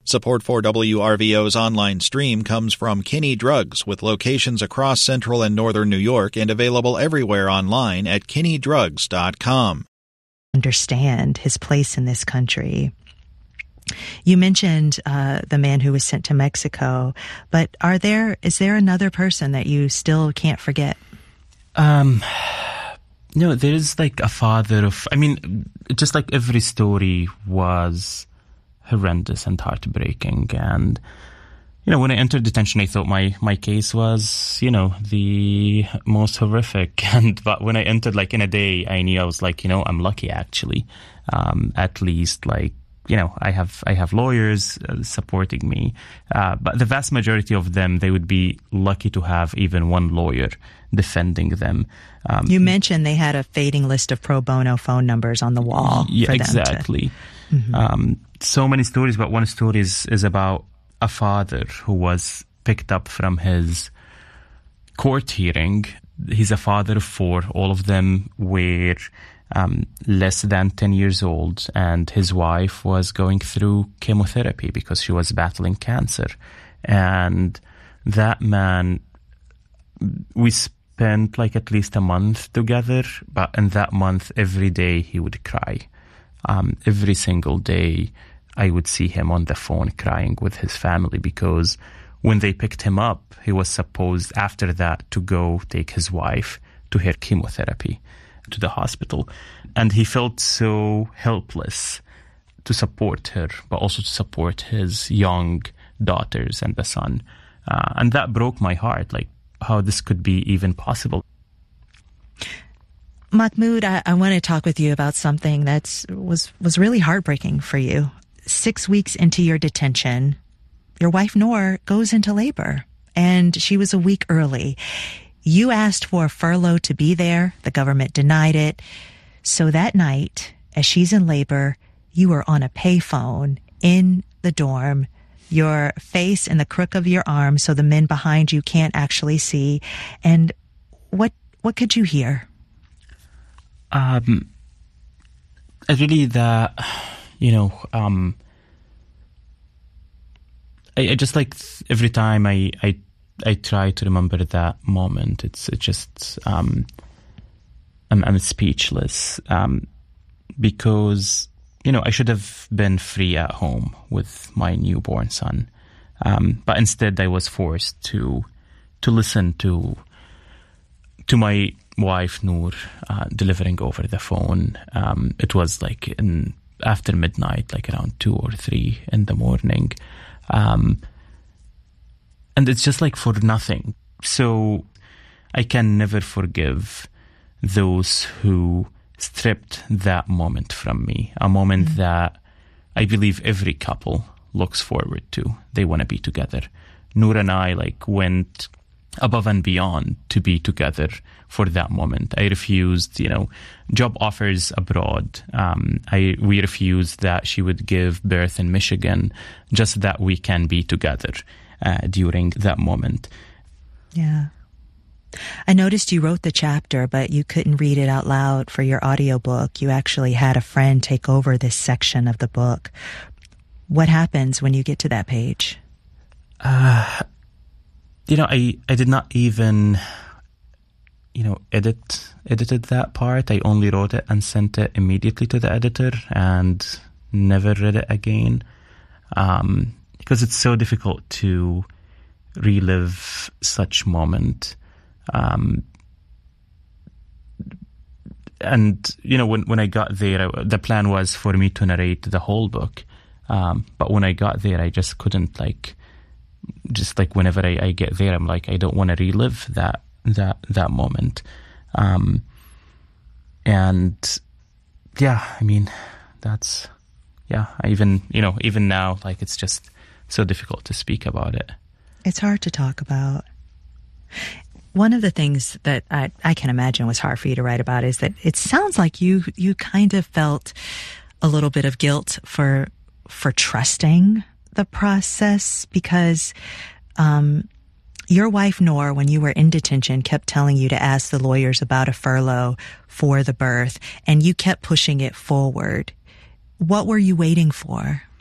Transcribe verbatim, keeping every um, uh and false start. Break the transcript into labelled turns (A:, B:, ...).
A: Support for W R V O's online stream comes from Kinney Drugs, with locations across central and northern New York and available everywhere online at kinney drugs dot com.
B: Understand his place in this country. You mentioned uh, the man who was sent to Mexico, but are there is there another person that you still can't forget?
C: Um, no, there is like a father of, I mean, just like every story was horrendous and heartbreaking. And, you know, when I entered detention, I thought my, my case was, you know, the most horrific. And, but when I entered, like, in a day, I knew I was like, you know, I'm lucky, actually. Um, at least, like, you know, I have, I have lawyers uh, supporting me. Uh, but the vast majority of them, they would be lucky to have even one lawyer defending them. Um,
B: you mentioned they had a fading list of pro bono phone numbers on the wall.
C: Yeah,
B: for them
C: exactly.
B: To, mm-hmm.
C: Um, so many stories, but one story is, is about a father who was picked up from his court hearing. He's a father of four. All of them were um, less than ten years old, and his wife was going through chemotherapy because she was battling cancer. And that man, we spent like at least a month together, but in that month, every day he would cry. Um, every single day, I would see him on the phone crying with his family, because when they picked him up, he was supposed after that to go take his wife to her chemotherapy to the hospital. And he felt so helpless to support her, but also to support his young daughters and the son. Uh, and that broke my heart, like how this could be even possible.
B: Mahmoud, I, I want to talk with you about something that's was was really heartbreaking for you. Six weeks into your detention, your wife Noor goes into labor, and she was a week early. You asked for a furlough to be there. The government denied it. So that night, as she's in labor, you were on a payphone in the dorm, your face in the crook of your arm so the men behind you can't actually see. And what what could you hear?
C: Um, really that, you know, um, I, I just like every time I, I, I try to remember that moment, it's, it just, um, I'm, I'm speechless, um, because, you know, I should have been free at home with my newborn son. Um, but instead I was forced to, to listen to, to my wife Noor uh, delivering over the phone. Um, it was like in after midnight, like around two or three in the morning, um, and it's just like for nothing. So I can never forgive those who stripped that moment from me. A moment mm-hmm. that I believe every couple looks forward to. They want to be together. Noor and I like went above and beyond to be together for that moment. I refused, you know, job offers abroad. Um, I we refused that she would give birth in Michigan, just that we can be together uh, during that moment.
B: Yeah. I noticed you wrote the chapter, but you couldn't read it out loud for your audiobook. You actually had a friend take over this section of the book. What happens when you get to that page?
C: Uh, you know, I, I did not even, you know, edit, edited that part. I only wrote it and sent it immediately to the editor and never read it again. Um, because it's so difficult to relive such moment. Um, and, you know, when, when I got there, I, the plan was for me to narrate the whole book. Um, but when I got there, I just couldn't, like, just like whenever I, I get there, I'm like, I don't want to relive that, that, that moment. Um, and yeah, I mean, that's, yeah, I even, you know, even now, like, it's just so difficult to speak about it.
B: It's hard to talk about. One of the things that I, I can imagine was hard for you to write about is that it sounds like you, you kind of felt a little bit of guilt for, for trusting the process, because um, your wife, Noor, when you were in detention, kept telling you to ask the lawyers about a furlough for the birth, and you kept pushing it forward. What were you waiting for?